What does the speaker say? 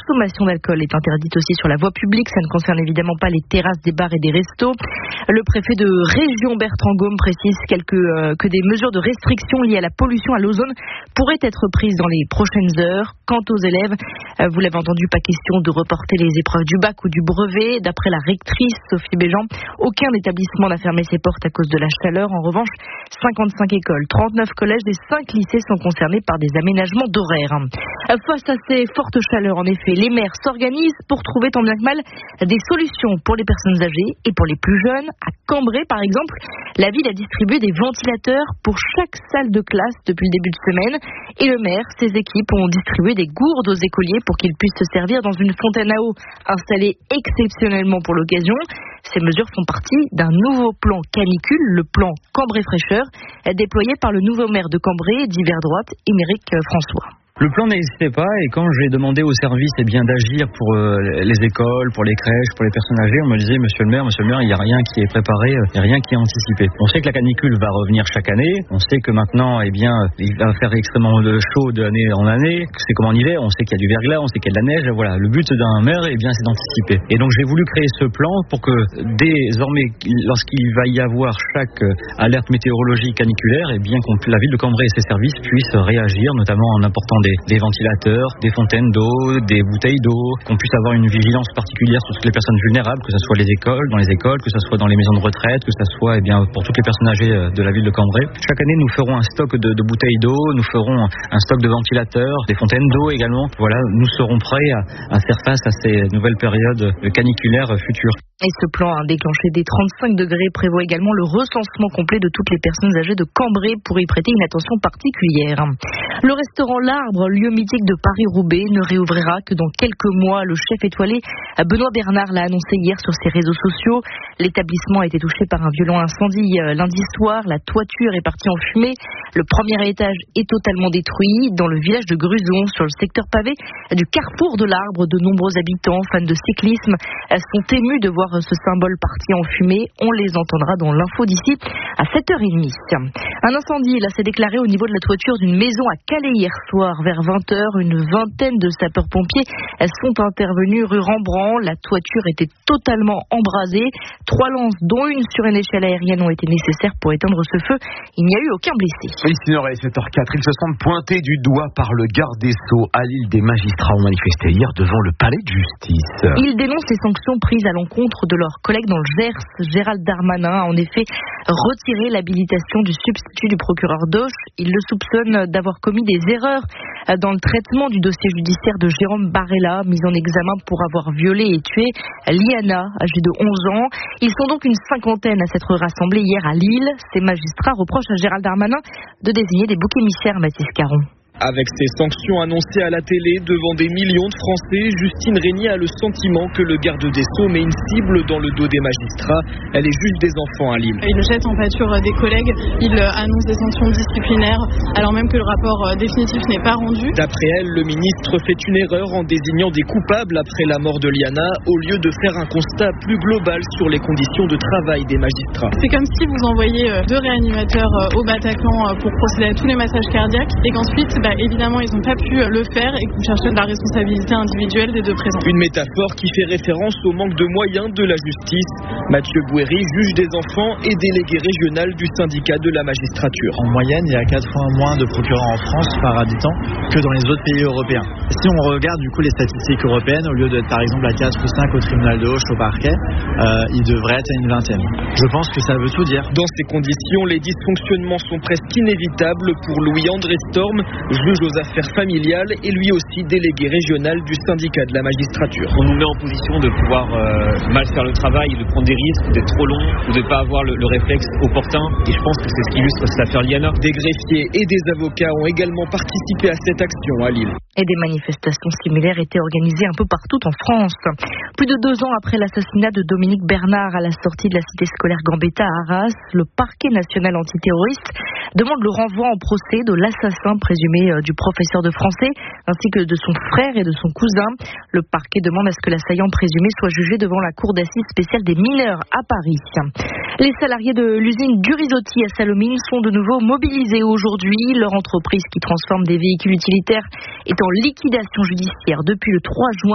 consommation d'alcool est interdite aussi sur la voie publique. Ça ne concerne évidemment pas les terrasses des bars et des restos. Le préfet de région Bertrand Gaume précise que des mesures de restriction liées à la pollution à l'ozone pourraient être prises dans les prochaines heures. Quant aux élèves, vous l'avez entendu, pas question de reporter les épreuves du bac ou du brevet. D'après la rectrice Sophie Béjean, aucun établissement n'a fermé ses portes à cause de la chaleur. En revanche, 55 écoles, 39 collèges et 5 lycées sont concernés par des aménagements d'horaires. Face à ces fortes chaleurs, en effet, les maires s'organisent pour trouver tant bien que mal des solutions pour les personnes âgées et pour les plus jeunes. À Cambrai, par exemple, la ville a distribué des ventilateurs pour chaque salle de classe depuis le début de semaine. Et le maire, ses équipes ont distribué des gourdes aux écoliers pour qu'ils puissent se servir dans une fontaine à eau installée exceptionnellement pour l'occasion. Ces mesures font partie d'un nouveau plan canicule, le plan Cambrai Fraîcheur, déployé par le nouveau maire de Cambrai, d'hiver droite, Émeric François. Le plan n'existait pas et quand j'ai demandé au service d'agir pour les écoles, pour les crèches, pour les personnes âgées, on me disait monsieur le maire, il n'y a rien qui est préparé, il n'y a rien qui est anticipé. On sait que la canicule va revenir chaque année, on sait que maintenant il va faire extrêmement chaud d'année en année, c'est comme en hiver, on sait qu'il y a du verglas, on sait qu'il y a de la neige, voilà. Le but d'un maire c'est d'anticiper. Et donc j'ai voulu créer ce plan pour que désormais, lorsqu'il va y avoir chaque alerte météorologique caniculaire, la ville de Cambrai et ses services puissent réagir, notamment en apportant des ventilateurs, des fontaines d'eau, des bouteilles d'eau, qu'on puisse avoir une vigilance particulière sur toutes les personnes vulnérables, que ce soit dans les écoles, que ce soit dans les maisons de retraite, que ce soit pour toutes les personnes âgées de la ville de Cambrai. Chaque année, nous ferons un stock de bouteilles d'eau, nous ferons un stock de ventilateurs, des fontaines d'eau également. Voilà, nous serons prêts à faire face à ces nouvelles périodes caniculaires futures. Et ce plan déclenché des 35 degrés prévoit également le recensement complet de toutes les personnes âgées de Cambrai pour y prêter une attention particulière. Le restaurant L'Arbre, lieu mythique de Paris-Roubaix, ne réouvrira que dans quelques mois. Le chef étoilé Benoît Bernard l'a annoncé hier sur ses réseaux sociaux. L'établissement a été touché par un violent incendie lundi soir. La toiture est partie en fumée. Le premier étage est totalement détruit. Dans le village de Gruson, sur le secteur pavé du carrefour de l'Arbre, de nombreux habitants, fans de cyclisme, sont émus de voir ce symbole parti en fumée. On les entendra dans l'info d'ici à 7h30. Un incendie s'est déclaré au niveau de la toiture d'une maison à Calais hier soir vers 20h. Une vingtaine de sapeurs-pompiers sont intervenus rue Rembrandt. La toiture était totalement embrasée. 3 lances, dont une sur une échelle aérienne, ont été nécessaires pour éteindre ce feu. Il n'y a eu aucun blessé. Ici, 7h04, ils se sentent pointés du doigt par le garde des Sceaux. À Lille, des magistrats ont manifesté hier devant le palais de justice. Ils dénoncent les sanctions prises à l'encontre de leurs collègues dans le Gers. Gérald Darmanin a en effet retiré l'habilitation du substitut du procureur d'Auch. Il le soupçonne d'avoir commis des erreurs dans le traitement du dossier judiciaire de Jérôme Barella, mis en examen pour avoir violé et tué Liana, âgée de 11 ans. Ils sont donc une cinquantaine à s'être rassemblés hier à Lille. Ces magistrats reprochent à Gérald Darmanin de désigner des boucs émissaires, Mathis Caron. Avec ces sanctions annoncées à la télé devant des millions de Français, Justine Régnier a le sentiment que le garde des Sceaux met une cible dans le dos des magistrats. Elle est juge des enfants à Lille. Il jette en pâture des collègues, il annonce des sanctions disciplinaires alors même que le rapport définitif n'est pas rendu. D'après elle, le ministre fait une erreur en désignant des coupables après la mort de Liana au lieu de faire un constat plus global sur les conditions de travail des magistrats. C'est comme si vous envoyiez 2 réanimateurs au Bataclan pour procéder à tous les massages cardiaques et qu'ensuite évidemment ils n'ont pas pu le faire et que vous cherchez de la responsabilité individuelle des 2 présents. Une métaphore qui fait référence au manque de moyens de la justice. Mathieu Bouéry, juge des enfants et délégué régional du syndicat de la magistrature. En moyenne, il y a 4 fois moins de procureurs en France par habitant que dans les autres pays européens. Si on regarde du coup les statistiques européennes, au lieu d'être par exemple à 4 ou 5 au tribunal de Auch, au parquet, il devrait être à une vingtaine. Je pense que ça veut tout dire. Dans ces conditions, les dysfonctionnements sont presque inévitables pour Louis-André Storm, juge aux affaires familiales et lui aussi délégué régional du syndicat de la magistrature. On nous met en position de pouvoir mal faire le travail, de prendre des risques, d'être trop long ou de ne pas avoir le réflexe opportun. Et je pense que c'est ce qui illustre cette affaire Liana. Des greffiers et des avocats ont également participé à cette action à Lille. Et des manifestations similaires étaient organisées un peu partout en France. Plus de 2 ans après l'assassinat de Dominique Bernard à la sortie de la cité scolaire Gambetta à Arras, le parquet national antiterroriste demande le renvoi en procès de l'assassin présumé du professeur de français, ainsi que de son frère et de son cousin. Le parquet demande à ce que l'assaillant présumé soit jugé devant la cour d'assises spéciale des mineurs à Paris. Les salariés de l'usine du Risotti à Salomine sont de nouveau mobilisés aujourd'hui. Leur entreprise qui transforme des véhicules utilitaires est en liquidation judiciaire depuis le 3 juin.